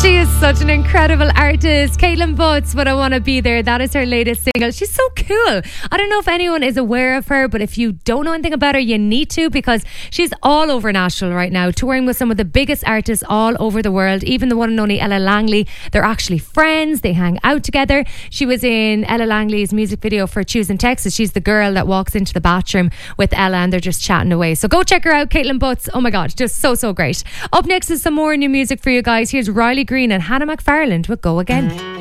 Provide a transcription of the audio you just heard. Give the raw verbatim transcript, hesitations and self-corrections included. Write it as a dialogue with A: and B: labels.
A: She is such an incredible artist. Caitlin Butts, But I Want to Be There. That is her latest single. She's so cool. I don't know if anyone is aware of her, but if you don't know anything about her, you need to, because she's all over Nashville right now, touring with some of the biggest artists all over the world. Even the one and only Ella Langley. They're actually friends. They hang out together. She was in Ella Langley's music video for Choosing Texas. She's the girl that walks into the bathroom with Ella and they're just chatting away. So go check her out, Caitlin Butts. Oh my God, just so, so great. Up next is some more new music for you guys. Here's Riley Green and Hannah McFarland with Go Again.